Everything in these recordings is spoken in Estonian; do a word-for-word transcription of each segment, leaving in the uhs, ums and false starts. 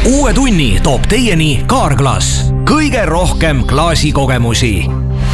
uue tunni toob teieni Carglass. Kõige rohkem klaasikogemusi.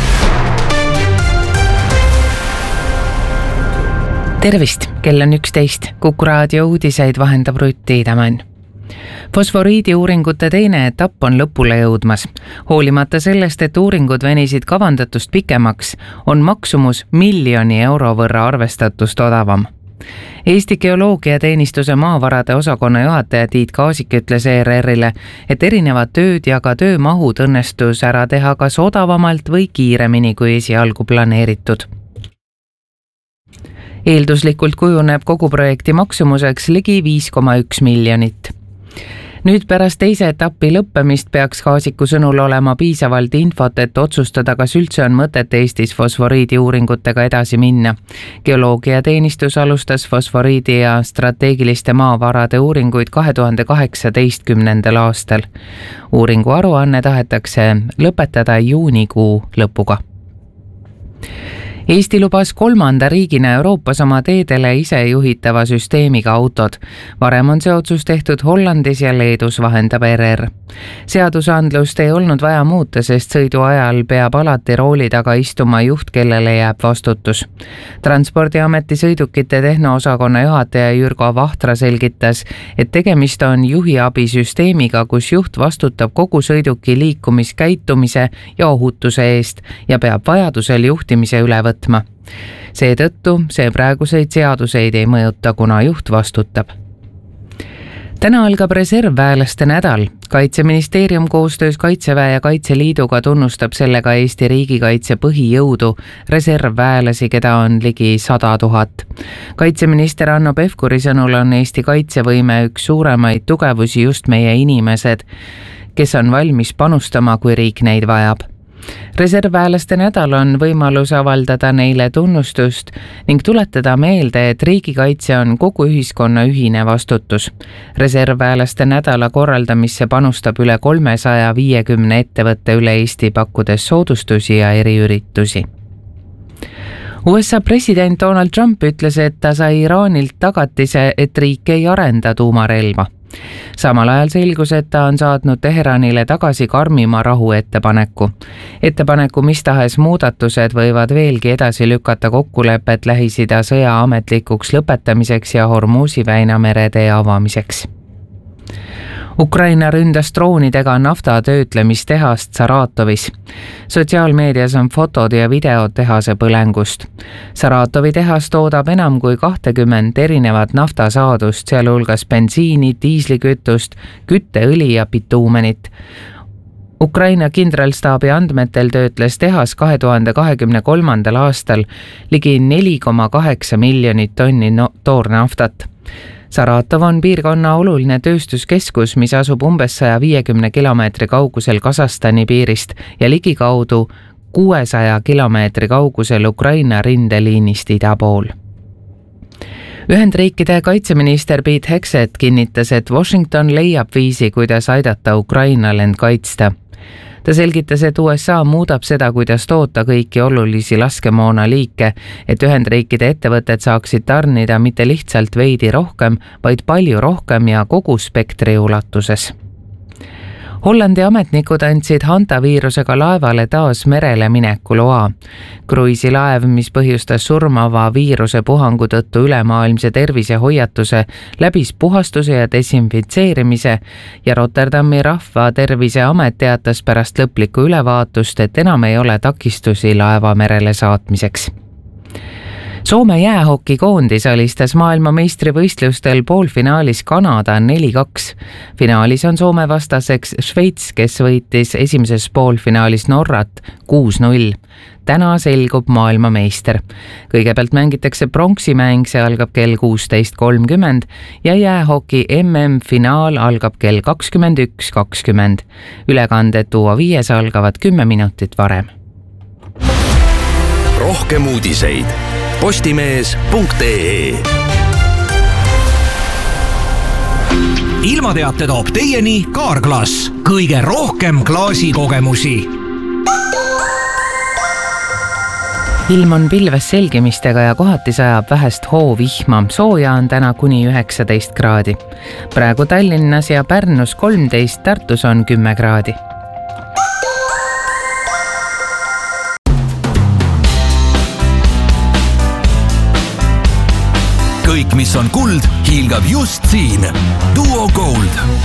Tervist, kell on üksteist. Kuku raadio uudiseid vahendab Rutti Idamann. Fosforiidi uuringute teine etapp on lõpule jõudmas. Hoolimata sellest, et uuringud venisid kavandatust pikemaks, on maksumus miljoni euro võrra arvestatust odavam. Eesti geoloogiateenistuse maavarade osakonna juhataja Tiit Kaasik ütles E R R-ile, et erinevad tööd ja ka töömahud õnnestus ära teha kas odavamalt või kiiremini kui esialgu planeeritud. Eelduslikult kujuneb kogu projekti maksumuseks ligi viis koma üks miljonit. Nüüd pärast teise etapi lõppemist peaks Kaasiku sõnul olema piisavalt infot, et otsustada, kas üldse on mõtet Eestis fosforiidi uuringutega edasi minna. Geoloogiateenistus alustas fosforiidi ja strateegiliste maavarade uuringuid kahe tuhande kaheksateistkümnendal aastal. Uuringu aruanne tahetakse lõpetada juunikuu lõpuga. Eesti lubas kolmanda riigina Euroopas oma teedele isejuhitava süsteemiga autod. Varem on see otsus tehtud Hollandis ja Leedus, vahendab E R R. Seadusandlust ei olnud vaja muuta, sest sõidu ajal peab alati rooli taga istuma juht, kellele jääb vastutus. Transpordiameti sõidukite tehnoosakonna juhataja Jürgo Vahtra selgitas, et tegemist on juhiabisüsteemiga, kus juht vastutab kogu sõiduki liikumiskäitumise ja ohutuse eest ja peab vajadusel juhtimise üle võtma. Seetõttu see praeguseid seaduseid ei mõjuta, kuna juht vastutab. Täna algab reservväelaste nädal. Kaitseministeerium koostöös Kaitseväe ja Kaitseliiduga tunnustab sellega Eesti riigikaitse põhijõudu, reservväelasi, keda on ligi sada tuhat. Kaitseminister Hanno Pevkuri sõnul on Eesti kaitsevõime üks suuremaid tugevusi just meie inimesed, kes on valmis panustama, kui riik neid vajab. Reservväelaste nädal on võimalus avaldada neile tunnustust ning tuletada meelde, et riigikaitse on kogu ühiskonna ühine vastutus. Reservväelaste nädala korraldamisse panustab üle kolmesaja viiekümne ettevõtte üle Eesti, pakkudes soodustusi ja eriüritusi. U S A president Donald Trump ütles, et ta sai Iraanilt tagatise, et riik ei arenda tuumarelva. Samal ajal selgus, et ta on saatnud Teheranile tagasi karmima rahu ettepaneku. Ettepaneku mis tahes muudatused võivad veelgi edasi lükata kokkulepet Lähis-Ida sõja ametlikuks lõpetamiseks ja Hormuzi väinameretee avamiseks. Ukraina ründas droonidega nafta töötlemistehast Saratovis. Sotsiaalmeedias on fotod ja videod tehase põlengust. Saratovi tehas toodab enam kui kakskümmend erinevat naftasaadust, sealhulgas bensiini, diislikütust, kütteõli ja bituumenit. Ukraina kindralstaabi andmetel töötles tehas kahe tuhande kahekümne kolmandal aastal ligi neli koma kaheksa miljonit tonni no- toornaftat. Saratov on piirkonna oluline tööstuskeskus, mis asub umbes saja viiekümne kilomeetri kaugusel Kasahstani piirist ja ligikaudu kuuesaja kilomeetri kaugusel Ukraina rindeliinist ida pool. Ühendriikide kaitseminister Pete Hegseth kinnitas, et Washington leiab viisi, kuidas aidata Ukrainal end kaitsta. Ta selgitas, et U S A muudab seda, kuidas toota kõiki olulisi laskemoona liike, et Ühendriikide ettevõtted saaksid tarnida mitte lihtsalt veidi rohkem, vaid palju rohkem ja kogu spektri ulatuses. Hollandi ametnikud andsid hantaviirusega laevale taas merele mineku loa. Kruiisilaev, mis põhjustas surmava viiruse puhangu tõttu ülemaailmse tervisehoiatuse, läbis puhastuse ja desinfitseerimise ja Rotterdami rahva terviseamet teatas pärast lõplikku ülevaatust, et enam ei ole takistusi laeva merele saatmiseks. Soome jäähokikoondis alistas maailmameistrivõistlustel poolfinaalis Kanada neli kaks. Finaalis on Soome vastaseks Šveits, kes võitis esimeses poolfinaalis Norrat kuus null. Täna selgub maailmameister. Kõigepealt mängitakse pronksimäng, see algab kell kuusteist kolmkümmend ja jäähoki M M-finaal algab kell kakskümmend üks kakskümmend. Ülekanded tuua viies algavad kümme minutit varem. Rohkem uudiseid postimees punkt ee. Ilmateate toob teieni Carglass. Kõige rohkem klaasikogemusi. ilm on pilves selgimistega ja kohati sajab vähest hoovihma. Sooja on täna kuni üheksateist kraadi. Praegu Tallinnas ja Pärnus kolmteist, Tartus on kümme kraadi. Kõik, mis on kuld, hiilgab just siin. Duo Gold.